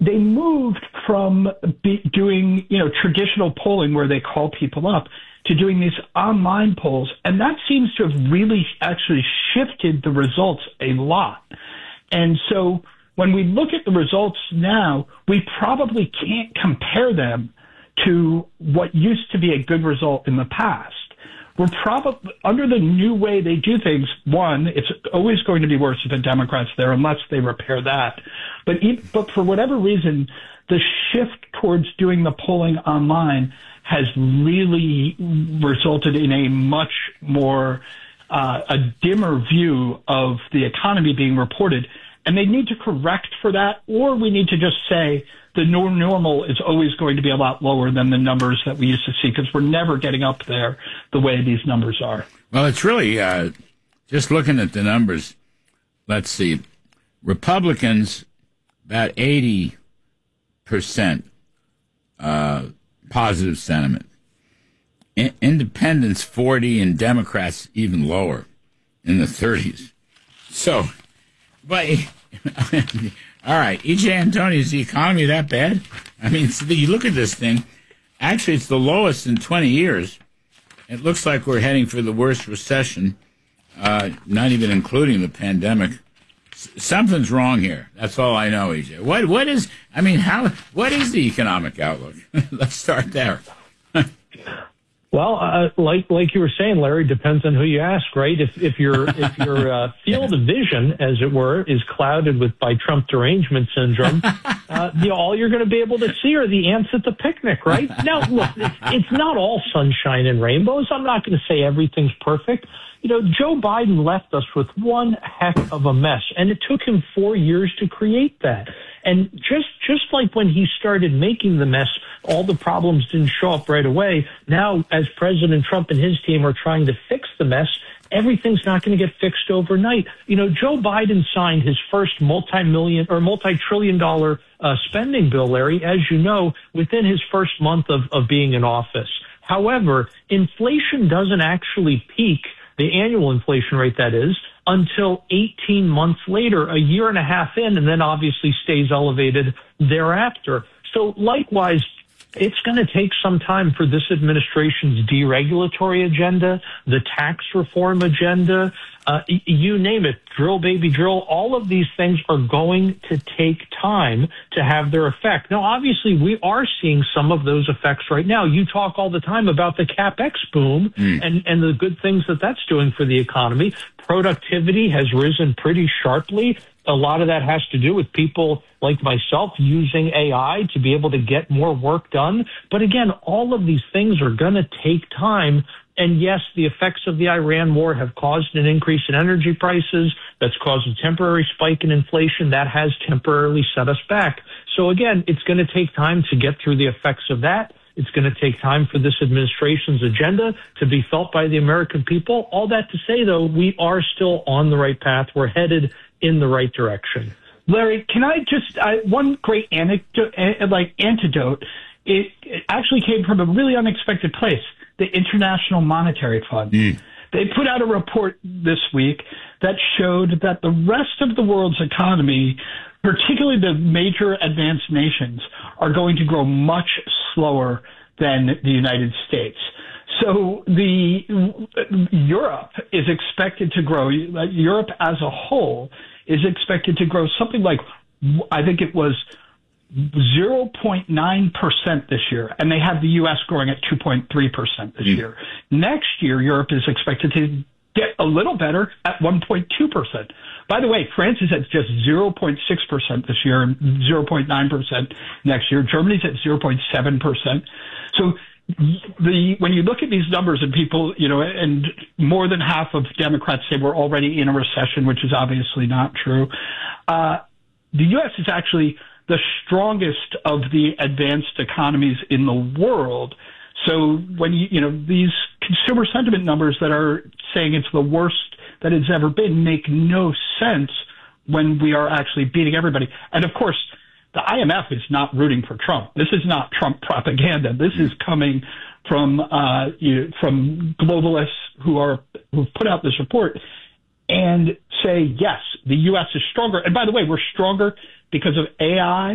they moved from doing, traditional polling where they call people up to doing these online polls. And that seems to have really actually shifted the results a lot. And so when we look at the results now, we probably can't compare them to what used to be a good result in the past. We're probably, under the new way they do things, one, it's always going to be worse if a Democrat's there unless they repair that. But for whatever reason, the shift towards doing the polling online has really resulted in a much more, a dimmer view of the economy being reported. And they need to correct for that, or we need to just say the normal is always going to be a lot lower than the numbers that we used to see, because we're never getting up there the way these numbers are. Well, it's really just looking at the numbers. Let's see. Republicans, about 80% positive sentiment. Independents, 40%, and Democrats even lower, in the 30s. So, but... All right, E.J. Antoni, is the economy that bad? I mean, you look at this thing. Actually, it's the lowest in 20 years. It looks like we're heading for the worst recession, not even including the pandemic. Something's wrong here. That's all I know, E.J. What is the economic outlook? Let's start there. Well, like you were saying, Larry, depends on who you ask, right? If your field of vision, as it were, is clouded by Trump derangement syndrome, all you're going to be able to see are the ants at the picnic, right? Now, look, it's not all sunshine and rainbows. I'm not going to say everything's perfect. Joe Biden left us with one heck of a mess, and it took him 4 years to create that. And just like when he started making the mess, all the problems didn't show up right away. Now, as President Trump and his team are trying to fix the mess, everything's not going to get fixed overnight. Joe Biden signed his first multi-trillion-dollar spending bill, Larry, as you know, within his first month of being in office. However, inflation doesn't actually peak, the annual inflation rate, that is, until 18 months later, a year and a half in, and then obviously stays elevated thereafter. So likewise, it's going to take some time for this administration's deregulatory agenda, the tax reform agenda, you name it, drill, baby, drill. All of these things are going to take time to have their effect. Now, obviously, we are seeing some of those effects right now. You talk all the time about the CapEx boom and the good things that that's doing for the economy. Productivity has risen pretty sharply. A lot of that has to do with people like myself using AI to be able to get more work done. But again, all of these things are going to take time. And yes, the effects of the Iran war have caused an increase in energy prices. That's caused a temporary spike in inflation. That has temporarily set us back. So again, it's going to take time to get through the effects of that. It's going to take time for this administration's agenda to be felt by the American people. All that to say, though, we are still on the right path. We're headed in the right direction. Larry, can I just, one great antidote, it actually came from a really unexpected place, the International Monetary Fund. They put out a report this week that showed that the rest of the world's economy, particularly the major advanced nations, are going to grow much slower than the United States. So Europe is expected to grow, Europe as a whole is expected to grow something like, I think it was 0.9% this year, and they have the U.S. growing at 2.3% this year. Next year, Europe is expected to get a little better at 1.2%. By the way, France is at just 0.6% this year and 0.9% next year. Germany's at 0.7%. So when you look at these numbers and people, and more than half of Democrats say we're already in a recession, which is obviously not true. The U.S. is actually the strongest of the advanced economies in the world. So when these consumer sentiment numbers that are saying it's the worst that it's ever been make no sense when we are actually beating everybody. And of course, the IMF is not rooting for Trump. This is not Trump propaganda. This is coming from globalists who've put out this report and say, yes, the U.S. is stronger. And by the way, we're stronger because of AI